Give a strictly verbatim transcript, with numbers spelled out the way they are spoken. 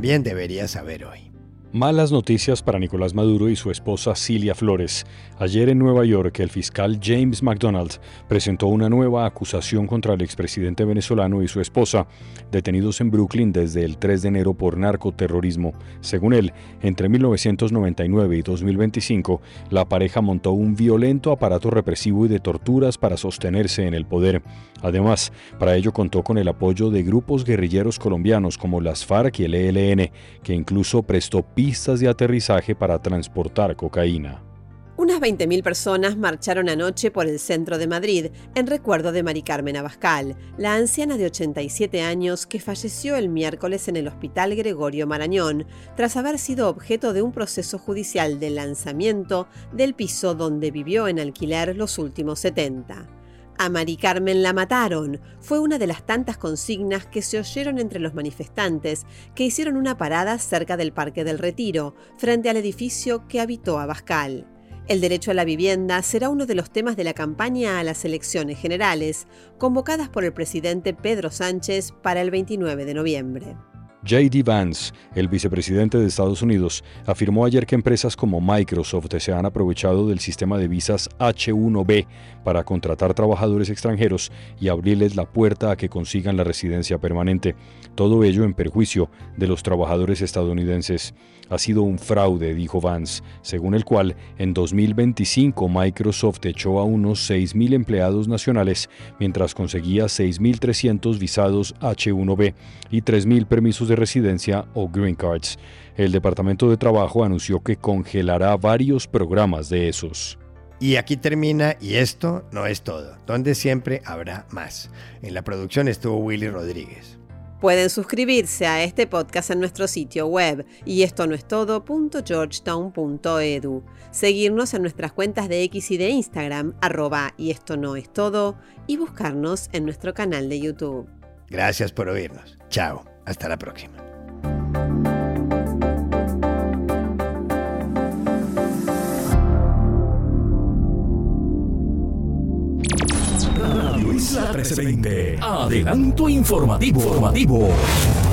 también deberías saber hoy. Malas noticias para Nicolás Maduro y su esposa Cilia Flores. Ayer en Nueva York, el fiscal James McDonald presentó una nueva acusación contra el expresidente venezolano y su esposa, detenidos en Brooklyn desde el tres de enero por narcoterrorismo. Según él, entre mil novecientos noventa y nueve y dos mil veinticinco, la pareja montó un violento aparato represivo y de torturas para sostenerse en el poder. Además, para ello contó con el apoyo de grupos guerrilleros colombianos como las FARC y el E L N, que incluso prestó pistas de aterrizaje para transportar cocaína. Unas veinte mil personas marcharon anoche por el centro de Madrid en recuerdo de Mari Carmen Abascal, la anciana de ochenta y siete años que falleció el miércoles en el Hospital Gregorio Marañón tras haber sido objeto de un proceso judicial de lanzamiento del piso donde vivió en alquiler los últimos setenta. A Mari Carmen la mataron, fue una de las tantas consignas que se oyeron entre los manifestantes que hicieron una parada cerca del Parque del Retiro, frente al edificio que habitó Abascal. El derecho a la vivienda será uno de los temas de la campaña a las elecciones generales, convocadas por el presidente Pedro Sánchez para el veintinueve de noviembre. J D Vance, el vicepresidente de Estados Unidos, afirmó ayer que empresas como Microsoft se han aprovechado del sistema de visas H uno B para contratar trabajadores extranjeros y abrirles la puerta a que consigan la residencia permanente. Todo ello en perjuicio de los trabajadores estadounidenses. Ha sido un fraude, dijo Vance, según el cual en dos mil veinticinco Microsoft echó a unos seis mil empleados nacionales mientras conseguía seis mil trescientos visados H uno B y tres mil permisos de residencia o green cards. El Departamento de Trabajo anunció que congelará varios programas de esos. Y aquí termina, y esto no es todo, donde siempre habrá más. En la producción estuvo Willy Rodríguez. Pueden suscribirse a este podcast en nuestro sitio web y esto no es todo punto georgetown punto edu. Seguirnos en nuestras cuentas de X y de Instagram, arroba y esto no es todo, y buscarnos en nuestro canal de YouTube. Gracias por oírnos. Chao. Hasta la próxima. Radio Isla trescientos veinte. Adelanto informativo. informativo.